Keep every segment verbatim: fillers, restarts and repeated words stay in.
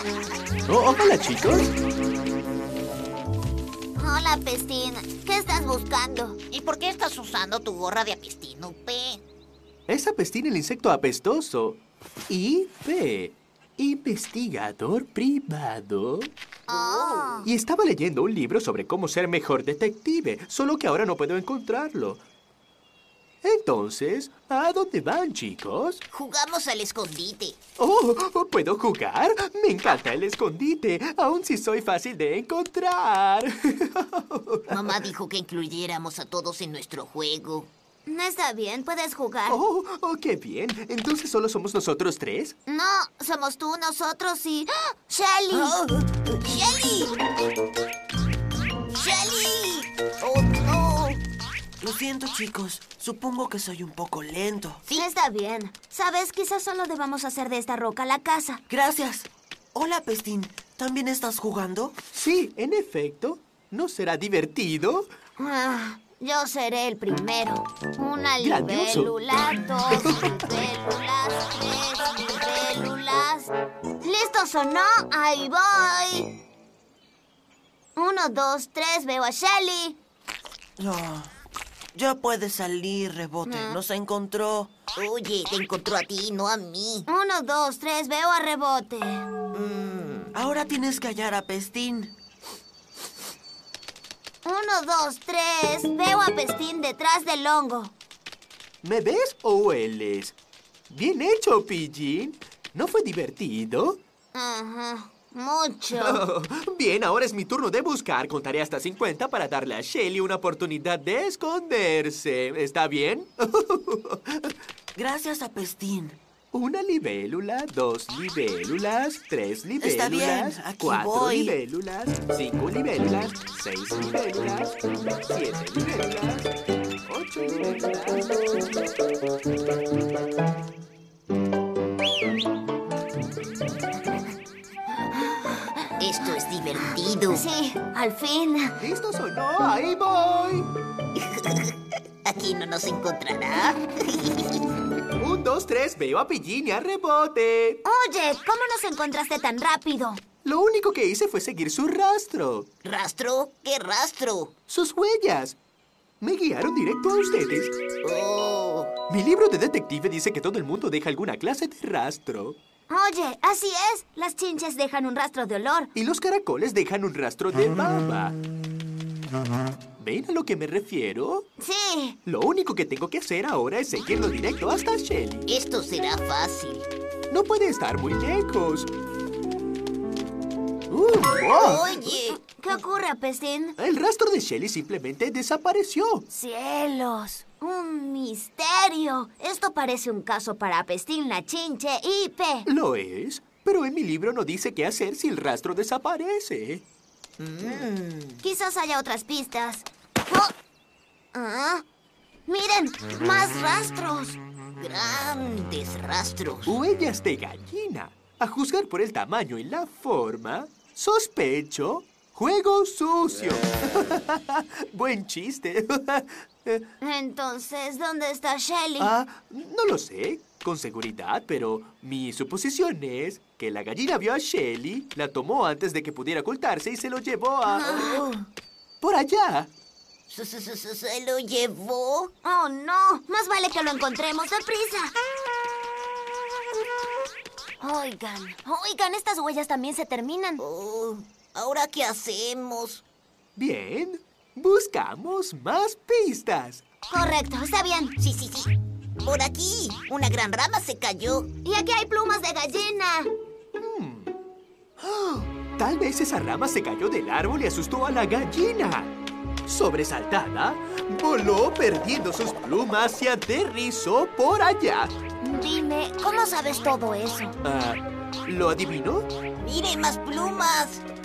Oh, hola, chicos. Hola, Pestín. ¿Qué estás buscando? ¿Y por qué estás usando tu gorra de Apestínupe? Es Apestín, el insecto apestoso. I P. Investigador privado. Oh. Y estaba leyendo un libro sobre cómo ser mejor detective, solo que ahora no puedo encontrarlo. Entonces, ¿a dónde van, chicos? Jugamos al escondite. Oh, ¿puedo jugar? Me encanta el escondite, aun si soy fácil de encontrar. Mamá dijo que incluyéramos a todos en nuestro juego. No está bien, puedes jugar. Oh, oh, qué bien. Entonces, ¿solo somos nosotros tres? No, somos tú, nosotros y... ¡Ah! ¡Shelly! Oh, ¡Shelly! ¡Shelly! ¡Oh, no! Lo siento, chicos. Supongo que soy un poco lento. Sí. Está bien. Sabes, quizás solo debamos hacer de esta roca la casa. Gracias. Hola, Pestín. ¿También estás jugando? Sí, en efecto. ¿No será divertido? Ah, yo seré el primero. Una Grandioso. libélula, dos libélulas, tres libélulas. ¿Listos o no? Ahí voy. Uno, dos, tres, veo a Shelly. No. Ya puedes salir, Rebote. No. Nos encontró. Oye, te encontró a ti, no a mí. Uno, dos, tres, veo a Rebote. Ahora tienes que hallar a Pestín. Uno, dos, tres, veo a Pestín detrás del hongo. ¿Me ves o hueles? Bien hecho, Pidgin. ¿No fue divertido? Ajá, mucho. Oh, bien, ahora es mi turno de buscar. Contaré hasta cincuenta para darle a Shelly una oportunidad de esconderse. ¿Está bien? Gracias a Pestín. Una libélula, dos libélulas, tres libélulas, Está bien, aquí cuatro voy. libélulas, cinco libélulas, seis libélulas, siete libélulas, ocho libélulas. Esto es divertido. Sí, al fin. ¿Listos o no? ¡Ahí voy! Aquí no nos encontrará. Un, dos, tres, veo a Pidgin y a Rebote. Oye, ¿cómo nos encontraste tan rápido? Lo único que hice fue seguir su rastro, ¿Rastro? ¿Qué rastro? sus huellas. Me guiaron directo a ustedes. Oh. Mi libro de detective dice que todo el mundo deja alguna clase de rastro. Oye, así es. Las chinches dejan un rastro de olor. Y los caracoles dejan un rastro de baba. ¿Ven a lo que me refiero? Sí. Lo único que tengo que hacer ahora es seguirlo directo hasta Shelly. Esto será fácil. No puede estar muy lejos. Uh, oh. Oye, ¿Qué ocurre, Pestín? El rastro de Shelly simplemente desapareció. ¡Cielos! ¡Un misterio! Esto parece un caso para Pestín, la chinche y P. Lo es, pero en mi libro no dice qué hacer si el rastro desaparece. Quizás haya otras pistas. ¡Oh! Ah, ¡miren! ¡Más rastros! grandes rastros. Huellas de gallina. A juzgar por el tamaño y la forma, sospecho juego sucio. Buen chiste. Entonces, ¿dónde está Shelly? Ah, no lo sé con seguridad, pero mi suposición es que la gallina vio a Shelly, la tomó antes de que pudiera ocultarse y se lo llevó a... Oh, por allá. ¿se, se, se, se- se lo llevó? ¡Oh, no! Más vale que lo encontremos. ¡Deprisa! Oigan, oigan, estas huellas también se terminan. Oh, ¿ahora qué hacemos? Bien, buscamos más pistas. Correcto, está bien. Sí, sí, sí. Por aquí, una gran rama se cayó. Y aquí hay plumas de gallina. Tal vez esa rama se cayó del árbol y asustó a la gallina. Sobresaltada, voló perdiendo sus plumas y aterrizó por allá. Dime, ¿cómo sabes todo eso? Ah, ¿lo adivinó? ¡Mire, más plumas!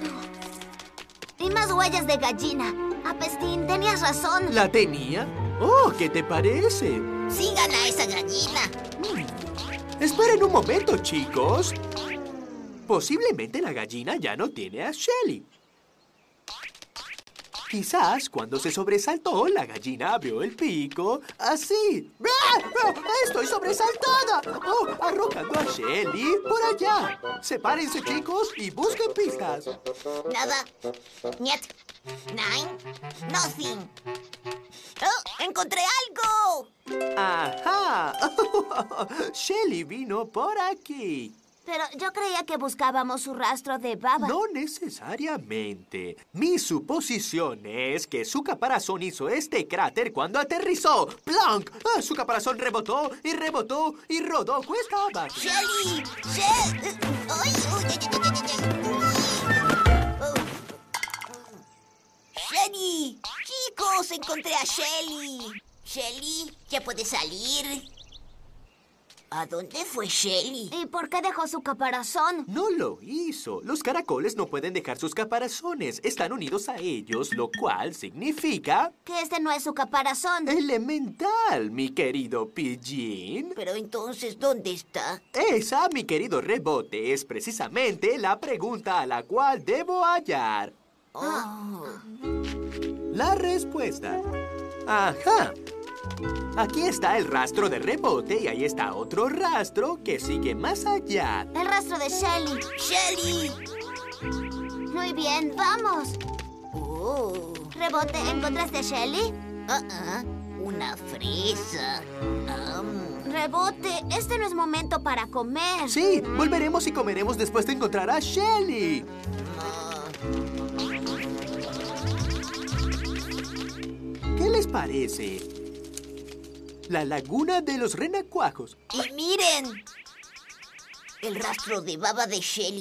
Y más huellas de gallina. Apestín, tenías razón. ¿La tenía? Oh, ¿qué te parece? ¡Sigan a esa gallina! Esperen un momento, chicos. Posiblemente la gallina ya no tiene a Shelly. Quizás cuando se sobresaltó, la gallina abrió el pico. ¡Así! ¡Ah! ¡Oh! ¡Estoy sobresaltada! ¡Oh! Arrojando a Shelly por allá. Sepárense, chicos, y busquen pistas. Nada. Niet. Nine. Nothing. ¡Oh! ¡Encontré algo! ¡Ajá! Shelly vino por aquí. Pero yo creía que buscábamos su rastro de baba. No necesariamente. Mi suposición es que su caparazón hizo este cráter cuando aterrizó. ¡Plonk! Ah, su caparazón rebotó y rebotó y rodó cuesta abajo. ¡Shelly! ¡Shelly! ¡Ay! ¡Uy! ¡Ay, ay, ay, ay, ay! Oh. ¡Shelly! ¡Chicos! ¡Encontré a Shelly! ¡Shelly! ¿Ya puede salir? ¿A dónde fue Shelly? ¿Y por qué dejó su caparazón? No lo hizo. Los caracoles no pueden dejar sus caparazones. Están unidos a ellos, lo cual significa... Que este no es su caparazón. elemental, mi querido Pidgein. Pero entonces, ¿dónde está? Esa, mi querido Rebote, es precisamente la pregunta a la cual debo hallar Oh. la respuesta. Ajá. Aquí está el rastro de Rebote y ahí está otro rastro que sigue más allá. El rastro de Shelly. ¡Shelly! Muy bien, vamos. Oh. Rebote, ¿encontraste a Shelly? Ah, ah, una fresa. Am. Rebote, este no es momento para comer. Sí, volveremos y comeremos después de encontrar a Shelly. Ah. ¿Qué les parece? La laguna de los renacuajos. Y miren, el rastro de baba de Shelly.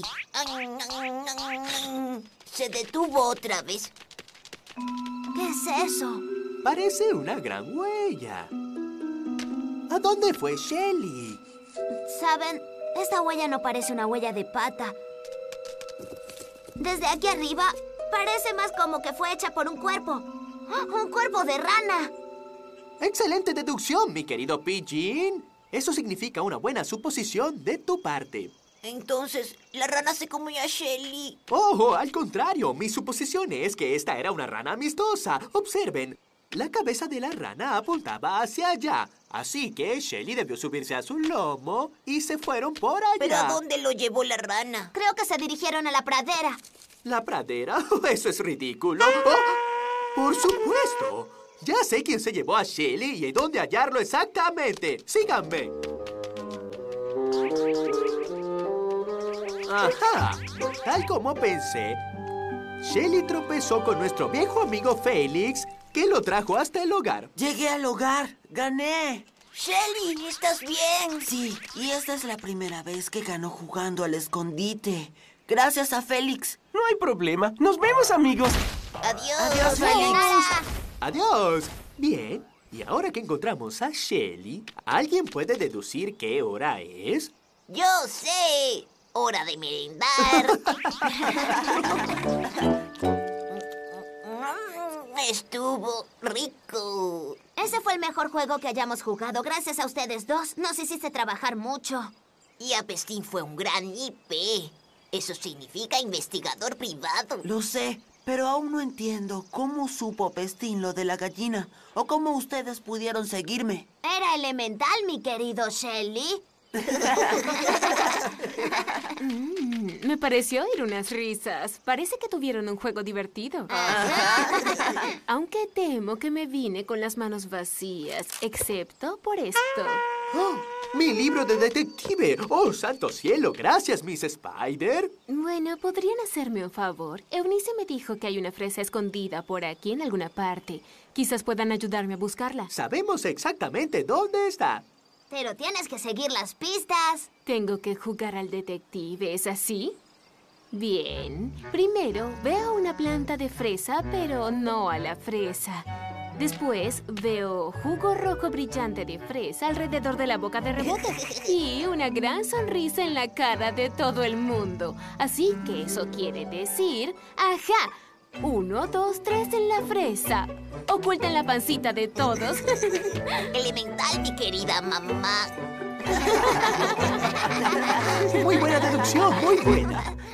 Se detuvo otra vez. ¿Qué es eso? Parece una gran huella. ¿A dónde fue Shelly? ¿Saben? Esta huella no parece una huella de pata. Desde aquí arriba, parece más como que fue hecha por un cuerpo. ¡Un cuerpo de rana! Excelente deducción, mi querido Pidgein. Eso significa una buena suposición de tu parte. Entonces, la rana se comió a Shelly. ¡Oh, al contrario! Mi suposición es que esta era una rana amistosa. Observen, la cabeza de la rana apuntaba hacia allá. Así que Shelly debió subirse a su lomo y se fueron por allá. ¿Pero a dónde lo llevó la rana? Creo que se dirigieron a la pradera. ¿La pradera? Eso es ridículo. ¡Oh! ¡Por supuesto! Ya sé quién se llevó a Shelly y dónde hallarlo exactamente. ¡Síganme! Ajá. Tal como pensé, Shelly tropezó con nuestro viejo amigo Félix, que lo trajo hasta el hogar. Llegué al hogar. ¡Gané! Shelly, ¿estás bien? Sí, y esta es la primera vez que gano jugando al escondite. Gracias a Félix. No hay problema. Nos vemos, amigos. Adiós. Adiós, De Félix. nada. ¡Adiós! Bien, y ahora que encontramos a Shelly, ¿alguien puede deducir qué hora es? Yo sé. Hora de merendar. Estuvo rico. Ese fue el mejor juego que hayamos jugado. Gracias a ustedes dos. Nos hiciste trabajar mucho. Y Apestín fue un gran I P. Eso significa investigador privado. Lo sé, pero aún no entiendo cómo supo Pestín lo de la gallina o cómo ustedes pudieron seguirme. Era elemental, mi querido Shelly. Mm, me pareció oír unas risas. Parece que tuvieron un juego divertido. Aunque temo que me vine con las manos vacías, excepto por esto. ¡Oh! ¡Mi libro de detective! ¡Oh, santo cielo! Gracias, Miss Spider. Bueno, ¿podrían hacerme un favor? Eunice me dijo que hay una fresa escondida por aquí en alguna parte. Quizás puedan ayudarme a buscarla. Sabemos exactamente dónde está. Pero tienes que seguir las pistas. Tengo que jugar al detective, ¿es así? Bien. Primero veo una planta de fresa, pero no a la fresa. Después veo jugo rojo brillante de fresa alrededor de la boca de Rebote y una gran sonrisa en la cara de todo el mundo. Así que eso quiere decir... ¡Ajá! Uno, dos, tres en la fresa. Oculta en la pancita de todos. Elemental, mi querida mamá. Muy buena deducción, muy buena.